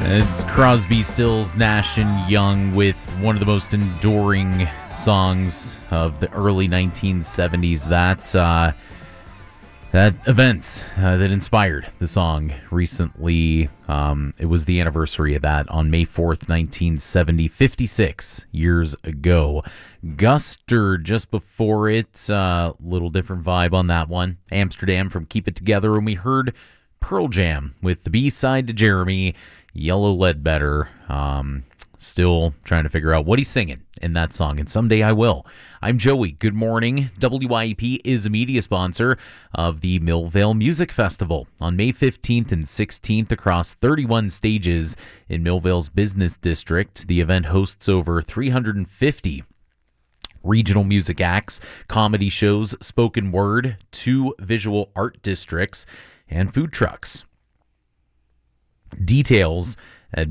It's Crosby, Stills, Nash & Young with one of the most enduring songs of the early 1970s. That event that inspired the song recently, it was the anniversary of that on May 4th, 1970, 56 years ago. Guster just before it, little different vibe on that one. Amsterdam from Keep It Together, and we heard Pearl Jam with the B-side to Jeremy, Yellow Ledbetter. Still trying to figure out what he's singing in that song, and someday I will. I'm Joey. Good morning. WYEP is a media sponsor of the Millvale Music Festival on May 15th and 16th across 31 stages in Millvale's business district. The event hosts over 350 regional music acts, comedy shows, spoken word, 2 visual art districts, and food trucks. Details at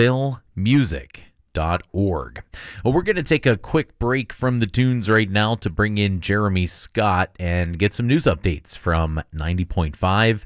millvalemusic.org. Well, we're going to take a quick break from the tunes right now to bring in Jeremy Scott and get some news updates from 90.5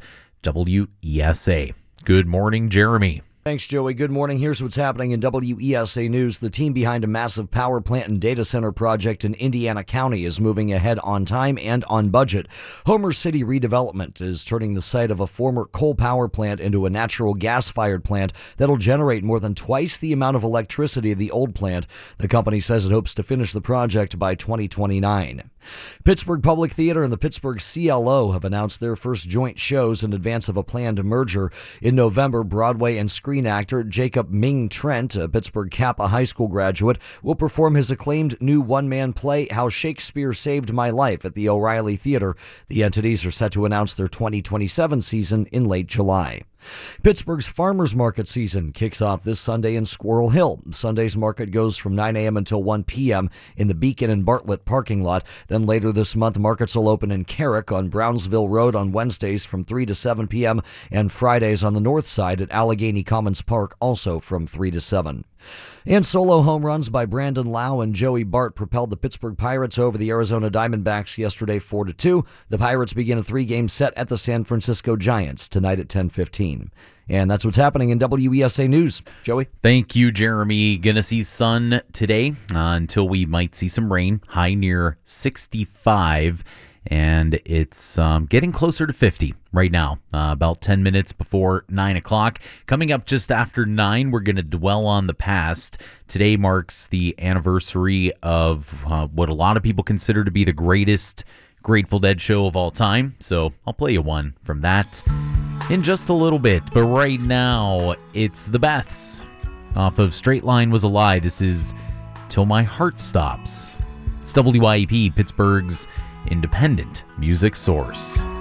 WESA. Good morning, Jeremy. Thanks, Joey. Good morning. Here's what's happening in WESA News. The team behind a massive power plant and data center project in Indiana County is moving ahead on time and on budget. Homer City Redevelopment is turning the site of a former coal power plant into a natural gas-fired plant that'll generate more than twice the amount of electricity of the old plant. The company says it hopes to finish the project by 2029. Pittsburgh Public Theater and the Pittsburgh CLO have announced their first joint shows in advance of a planned merger. In November, Broadway and screen actor Jacob Ming Trent, a Pittsburgh Kappa High School graduate, will perform his acclaimed new one-man play, How Shakespeare Saved My Life, at the O'Reilly Theater. The entities are set to announce their 2027 season in late July. Pittsburgh's farmers market season kicks off this Sunday in Squirrel Hill. Sunday's market goes from 9 a.m. until 1 p.m. in the Beacon and Bartlett parking lot. Then later this month, markets will open in Carrick on Brownsville Road on Wednesdays from 3 to 7 p.m. and Fridays on the north side at Allegheny Commons Park, also from 3 to 7. And solo home runs by Brandon Lau and Joey Bart propelled the Pittsburgh Pirates over the Arizona Diamondbacks yesterday 4-2. The Pirates begin a 3-game set at the San Francisco Giants tonight at 10:15. And that's what's happening in WESA News. Joey? Thank you, Jeremy. Gonna see sun today until we might see some rain. High near 65. And it's getting closer to 50 right now, about 10 minutes before 9 o'clock. Coming up just after 9, we're going to dwell on the past. Today marks the anniversary of what a lot of people consider to be the greatest Grateful Dead show of all time. So I'll play you one from that in just a little bit. But right now, it's the Beths off of Straight Line Was a Lie. This is Till My Heart Stops. It's WYEP, Pittsburgh's independent music source.